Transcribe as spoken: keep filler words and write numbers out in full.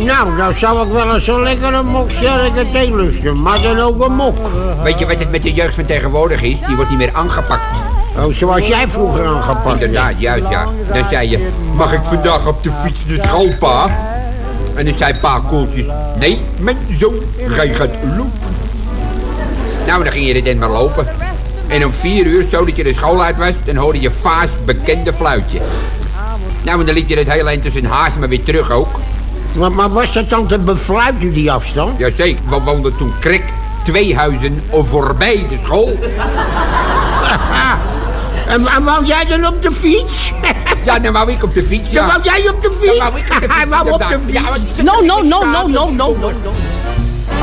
Nou, dan zou ik wel eens een lekkere mok sterke thee lusten, maar dan ook een mok. Weet je wat het met de jeugd van tegenwoordig is? Die wordt niet meer aangepakt. Oh, zoals jij vroeger aangepakt. Inderdaad, juist ja. Dan zei je, mag ik vandaag op de fiets naar school, pa? En dan zei pa koeltjes, nee, mijn zoon, jij gaat lopen. Nou, dan ging je er dan maar lopen. En om vier uur, zodat je de school uit was, dan hoorde je Vaas bekende fluitje. Nou, en dan liep je het hele eind tussen haast, maar weer terug ook. Maar, maar was dat dan te befluiten, die afstand? Jazeker, we woonden toen krek twee huizen voorbij de school. En, en wou jij dan op de fiets? Ja, dan wou ik op de fiets, ja. Dan wou jij op de fiets? Dan wou ik op de fiets. Hij wou op de fiets. Ja, No, no, no, no, no, no, no, no.